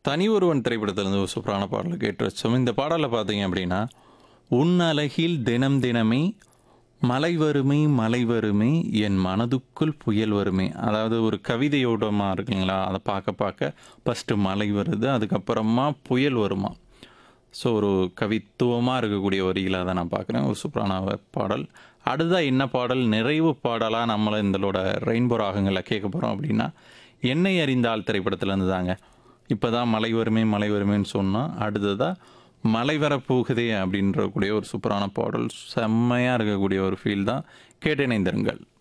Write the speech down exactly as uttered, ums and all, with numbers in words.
தனி ஒருவன் திரைப்படத்திலிருந்து ஒரு சூப்பரான பாடலை கேட்டு வச்சோம். இந்த பாடலில் பார்த்தீங்க அப்படின்னா, உன் அழகில் தினம் தினமே மலை வருமே மலை வருமே என் மனதுக்குள் புயல் வருமே. அதாவது ஒரு கவிதையோடமா இருக்குங்களா, அதை பார்க்க பார்க்க ஃபஸ்ட்டு மலை வருது, அதுக்கப்புறமா புயல் வருமா. ஸோ ஒரு கவித்துவமாக இருக்கக்கூடிய வரிகளாக தான் நான் பார்க்குறேன். ஒரு சூப்பரான பாடல். அடுத்ததாக என்ன பாடல் நிறைவு பாடலாக நம்மளை இந்தளோட ரெயின்போ ராகங்களை கேட்க போகிறோம் அப்படின்னா, என்னை அறிந்தால் திரைப்படத்துலேருந்து தாங்க. இப்போ தான் மலை வருமே மலை வருமேன்னு சொன்னால், அடுத்ததாக மலை வரப்போகுதே அப்படின்ற கூடிய ஒரு சூப்பரான பாடல். செம்மையாக இருக்கக்கூடிய ஒரு ஃபீல் தான். கேட்டு இணைந்திருங்கள்.